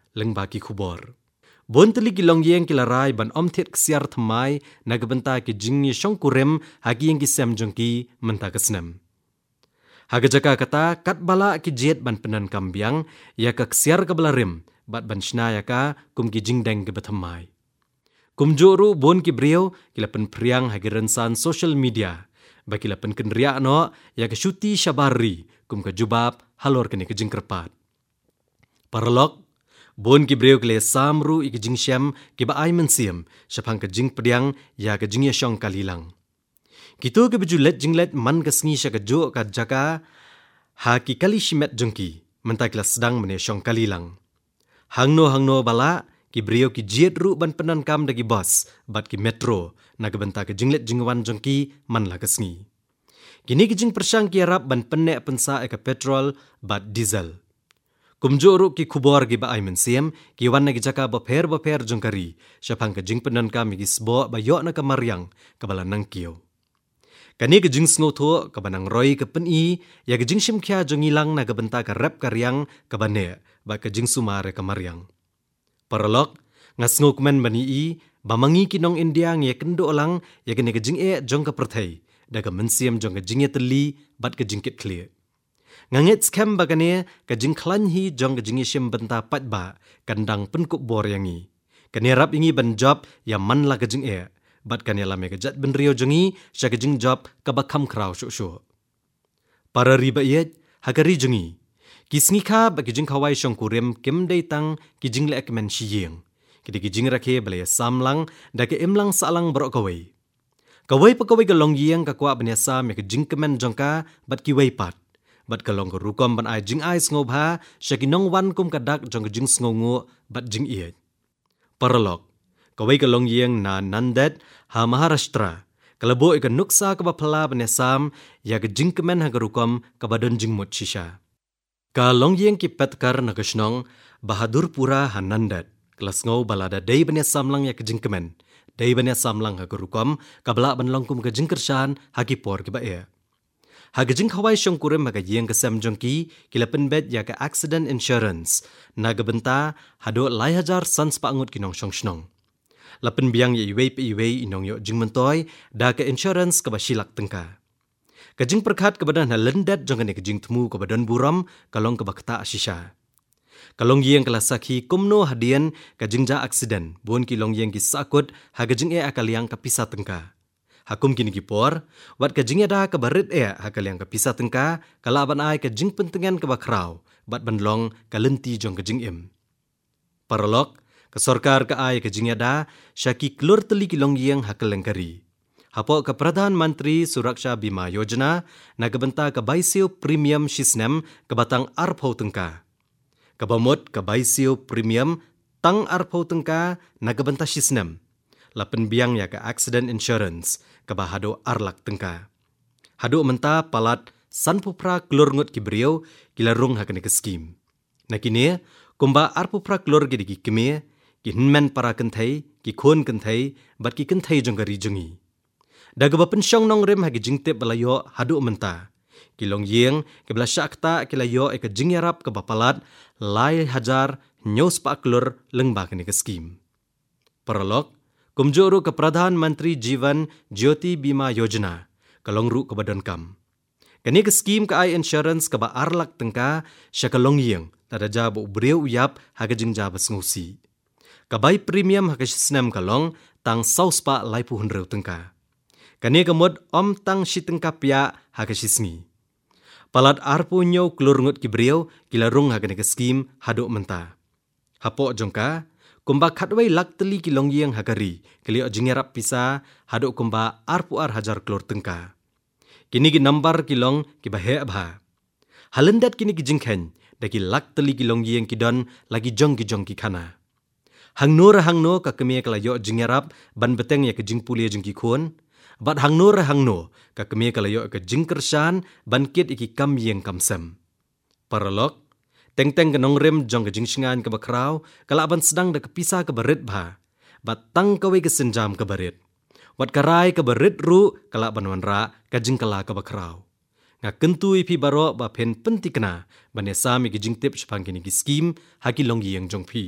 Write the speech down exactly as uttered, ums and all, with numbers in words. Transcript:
leng baki kubor. Bon teli ki long yeng kilarai ban om thet ksiar thamai nagbenta ki jingni shong kurem hagi yang ki sem jongki menta kesnem. Haga jaka kata kat bala ki jet ban penan kambiang ya ka ksiar ka balarim bat ban shna ya ka kum ki jingdeng ke bethamai. Kum joru bon ki brio kila pen priang hagi rensan social media bakila pen kenria no ya ka syuti syabari kum ka jubab halor kene ke jingkerpat. Paralok bon ki brio kile samru ik jing syam ki ba ai mensiam syapang ke jing pediang ya ke jing ya syong kalilang. Kitu ke bejulet jinglet man ke sngi sya ke jo ka jaka ha ki kali shimet jongki mentai kila sedang mene syong kalilang. Hangno hangno bala ki brio ki jiet ru ban penan kam dagi bos bat ki metro naga benta ke jinglet jingwan jongki man la ke sngi. Kini ki jing persyang ki arab ban penek pensa ke petrol bat diesel. Kumjuru ki kubor gi ba ai mensiam ki wan na gi jaka baper baper jongkari syapang ke jing penan kam gi sbo ba yo na kamaryang kabala nang kiyo. Kani ke jing sngo tho ka banang roi ke peni ya ke jing sim kya jongilang na ke benta ka rap karyang ka bane ba ke jing sumare kamaryang. Paralok ngasngo kumen bani i ba mangi ki nong India nge kendo olang ya ke ne ke jing e jong ka perthai da ke mensiam jong ke jing e teli bat ke jing kit clear. Ngangit scam bagane ka jing klan hi jong ka jing shim benta patba kandang penkuk bor yangi. Kani rap ingi ban job ya man la ka jing e bat kani lame ka jat ben rio jongi sya ka jing job ka bakam kraw shu shu. Para riba yet hakari jongi. Kisngi ka ba ki jing khawai shong kurem kim dei tang ki jing le ekmen shiyeng. Kidi ki jing rakhe bale samlang da ke imlang salang bro kawai. Kawai pa kawai ka long yeng ka kwa banyasa me ka jing kemen jongka bat ki wai pat. Bat kalong ko rukom ban ai jing ai sngob ha shakinong wan kum kadak jong jing sngongo bat jing iet. Paralok kawai kalong yeng na nandet ha Maharashtra kalabo ikan nuksa ka bapala banesam ya ka jing kemen ha rukom ka badon jing mot shisha. Ka long yeng ki petkar na kashnong Bahadur Pura ha nandet kelas ngau balada dei banesam lang ya ka jing kemen dei banesam lang ha rukom ka bala ban long kum ka jing kershan ha ki por ki ba e. Haga jing khawai syong kurem haga yeng kesem jongki kila penbet ya ke accident insurance naga benta hado lai hajar sans pangut kinong syong shnong. Lapen biang ya iwei pe iwei inong yo jing mentoy da ke insurance ke basilak tengka. Ka jing perkhat ke badan halendet jongane ke jing temu ke badan buram kalong ke bakta asisha. Kalong yeng kala sakhi kumno hadian ka jing ja accident bon kilong yeng ki sakut haga jing e akaliang ka pisa tengka. Hakum kini kipor, wat ka jing ada ka barit e hakal yang ka pisa tengka, kala aban ai ka jing pentengan ka bakraw, bat bandlong ka lenti jong ka jing im. Paralok, ka sorkar ka ai ka jing ada, syaki klur teli kilong yang hakal lengkari. Hapo ka Pradhan Mantri Suraksha Bima Yojana, nagabenta ka baisio premium shisnem ka batang arpau tengka. Kabamot ka baisio premium tang arpau tengka nagabenta shisnem. Lapen biang ya ka accident insurance ka bahado arlak tengka. Hado menta palat sanpupra klur ngut ki brio kila rung hakane ke skim. Nakini kumba arpupra klur gi ki keme ki hinmen para kenthai ki khon kenthai bat ki kenthai jong gari jongi. Daga ba pensyong nong rem hagi jingtep balayo hado menta. Kilong yeng ke bala syakta kilayo e ka jingyarap ka bapalat lai hajar nyos pa klur lengba kane ke skim. Paralok kumjuru ke Pradhan Mantri Jivan Jyoti Bima Yojana, kalong ru ke badan kam. Kani ke skim ke ai insurance ke ba arlak tengka, sya kalong yeng, tada jabu beriau uyap haga jing jabas ngusi. Kabai premium haga sisnem kalong, tang saus pa lai puhun reu tengka. Kani ke mod om tang si tengka pia haga sisngi. Palat arpu nyau klur ngut ki beriau, kila rung haga ke skim haduk menta. Hapok jongka, kumba khatwai lak teli kilong yeng hagari, kelio jingerap pisa, haduk kumba arpu ar hajar klur tengka. Kini ki nambar kilong ki bahe abha. Halendat kini ki jingkhen, daki lak teli kilong yeng kidon lagi jong ki jong ki kana. Hang nur hang no ka kemie kala yo jingerap ban beteng ya ke jing pulia jing ki khon. Bat hang nur hang no ka kemie kala yo ke jing kershan ban kit iki kam yeng kam sem. Paralok teng-teng kenong rem jong ke jing singan ke bakraw, kalaban sedang da kepisa ke barit bah. Bat tang kawe ke senjam ke barit. Wat karai ke barit ru, kalaban wanra ke jing kala ke bakraw. Nga kentui pi baro ba pen pentikna, banesa mi ke jing tip syapang kini ki skim, haki longgi yang jong pi.